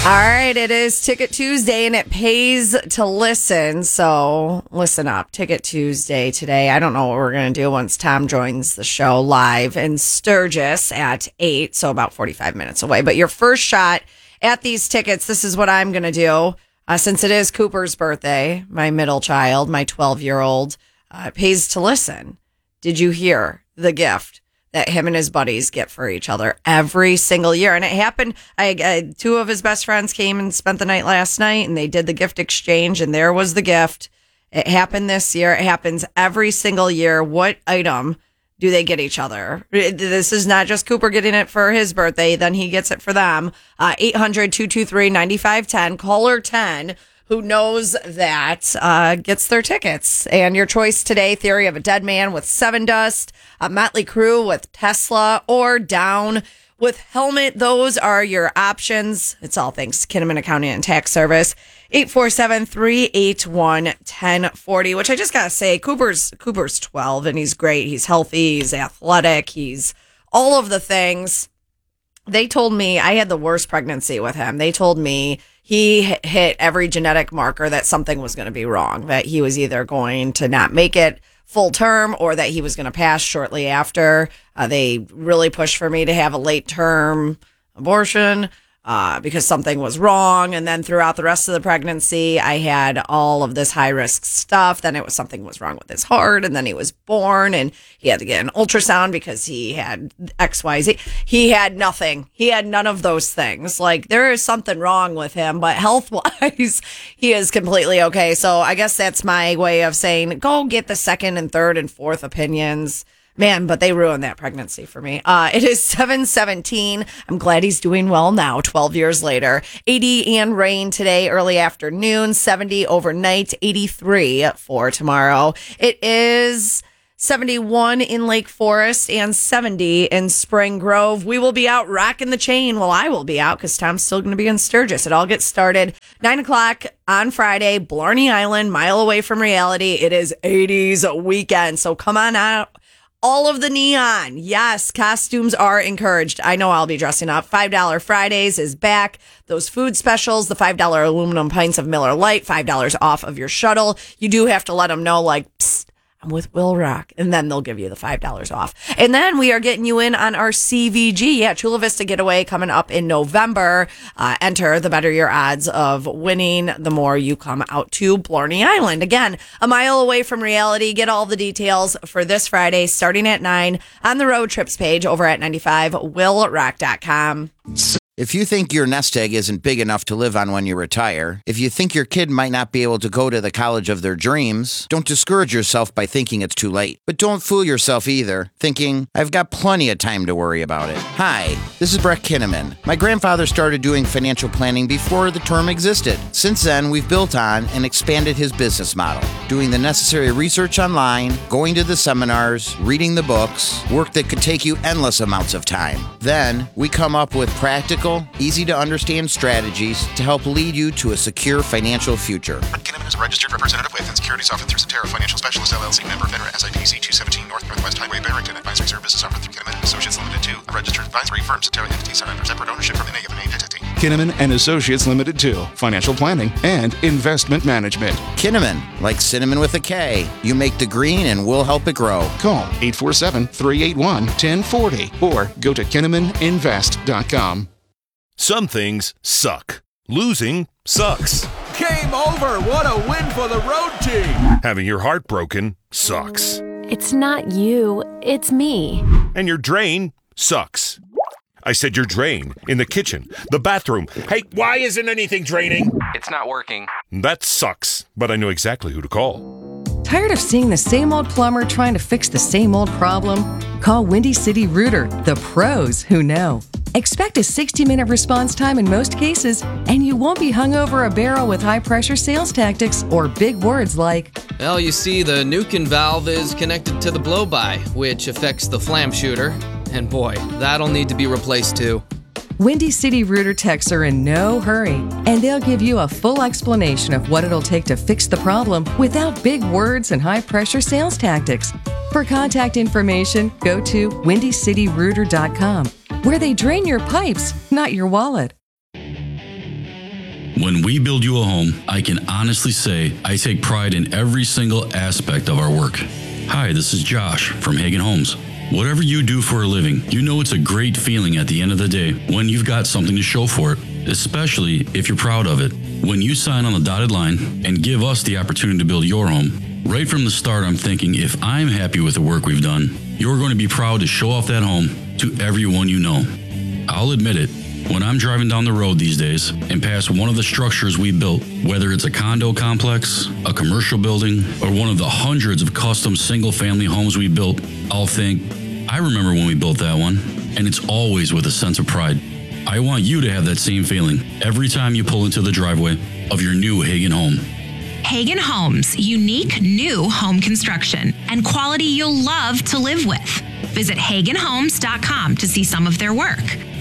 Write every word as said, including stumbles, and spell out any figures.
All right, it is Ticket Tuesday, and it pays to listen. So listen up. Ticket Tuesday today. I don't know what we're going to do once Tom joins the show live in Sturgis at eight, so about forty-five minutes away. But your first shot at these tickets, this is what I'm going to do. Uh, since it is Cooper's birthday, my middle child, my twelve-year-old, uh, pays to listen. Did you hear the gift that him and his buddies get for each other every single year? And it happened. I, I two of his best friends came and spent the night last night, and they did the gift exchange, and there was the gift. It happened this year. It happens every single year. What item do they get each other? This is not just Cooper getting it for his birthday. Then he gets it for them. Uh, eight hundred, two two three, nine five one zero. Caller ten, who knows that, uh, gets their tickets. And your choice today, Theory of a Dead Man with Seven Dust, a Motley Crue with Tesla, or Down with Helmet. Those are your options. It's all thanks to Kinnaman Accounting and Tax Service. eight four seven, three eight one, one zero four zero, which I just got to say, Cooper's Cooper's twelve, and he's great. He's healthy. He's athletic. He's all of the things. They told me I had the worst pregnancy with him. They told me he hit every genetic marker that something was going to be wrong, that he was either going to not make it full term or that he was going to pass shortly after. Uh, they really pushed for me to have a late term abortion uh, because something was wrong. And then throughout the rest of the pregnancy, I had all of this high risk stuff. Then it was something was wrong with his heart. And then he was born and he had to get an ultrasound because he had X Y Z. He had nothing. He had none of those things. Like, there is something wrong with him, but health wise, he is completely okay. So I guess that's my way of saying, go get the second and third and fourth opinions. Man, but they ruined that pregnancy for me. Uh, it is seven seventeen. I'm glad he's doing well now, twelve years later. eighty and rain today, early afternoon, seventy overnight, eighty-three for tomorrow. It is seventy-one in Lake Forest and seventy in Spring Grove. We will be out rocking the chain. Well, I will be out because Tom's still going to be in Sturgis. It all gets started nine o'clock on Friday, Blarney Island, mile away from reality. It is eighties weekend, so come on out. All of the neon. Yes, costumes are encouraged. I know I'll be dressing up. five dollar Fridays is back. Those food specials, the five dollar aluminum pints of Miller Lite, five dollars off of your shuttle. You do have to let them know, like, psst, I'm with Will Rock. And then they'll give you the five dollars off. And then we are getting you in on our C V G. Yeah, Chula Vista Getaway coming up in November. Uh, enter, the better your odds of winning, the more you come out to Blarney Island. Again, a mile away from reality. Get all the details for this Friday starting at nine on the road trips page over at ninety-five will rock dot com. If you think your nest egg isn't big enough to live on when you retire, if you think your kid might not be able to go to the college of their dreams, don't discourage yourself by thinking it's too late. But don't fool yourself either, thinking, I've got plenty of time to worry about it. Hi, this is Brett Kinnaman. My grandfather started doing financial planning before the term existed. Since then, we've built on and expanded his business model, doing the necessary research online, going to the seminars, reading the books, work that could take you endless amounts of time. Then, we come up with practical, easy to understand strategies to help lead you to a secure financial future. Kinnaman is a registered representative with and securities offered through Cetera Financial Specialists, L L C, member FINRA, S I P C two seventeen North Northwest Highway, Barrington. Advisory services offered through Kinnaman and Associates Limited two, a registered advisory firm. Cetera entities are under separate ownership from any of an entity. Kinnaman and Associates Limited two, financial planning and investment management. Kinnaman, like cinnamon with a K. You make the green and we'll help it grow. Call eight four seven, three eight one, one zero four zero or go to kinnaman invest dot com. Some things suck. Losing sucks. Game over! What a win for the road team! Having your heart broken sucks. It's not you, it's me. And your drain sucks. I said your drain. In the kitchen. The bathroom. Hey, why isn't anything draining? It's not working. That sucks. But I know exactly who to call. Tired of seeing the same old plumber trying to fix the same old problem? Call Windy City Rooter, the pros who know. Expect a sixty-minute response time in most cases, and you won't be hung over a barrel with high-pressure sales tactics or big words like, well, you see, the Nukin valve is connected to the blow-by, which affects the flam shooter. And boy, that'll need to be replaced too. Windy City Rooter techs are in no hurry, and they'll give you a full explanation of what it'll take to fix the problem without big words and high-pressure sales tactics. For contact information, go to windy city rooter dot com, where they drain your pipes, not your wallet. When we build you a home, I can honestly say I take pride in every single aspect of our work. Hi, this is Josh from Hagen Homes. Whatever you do for a living, you know it's a great feeling at the end of the day when you've got something to show for it, especially if you're proud of it. When you sign on the dotted line and give us the opportunity to build your home, right from the start I'm thinking if I'm happy with the work we've done, you're going to be proud to show off that home to everyone you know. I'll admit it, when I'm driving down the road these days and pass one of the structures we built, whether it's a condo complex, a commercial building, or one of the hundreds of custom single-family homes we built, I'll think, I remember when we built that one, and it's always with a sense of pride. I want you to have that same feeling every time you pull into the driveway of your new Hagen home. Hagen Homes, unique new home construction and quality you'll love to live with. Visit hagen homes dot com to see some of their work.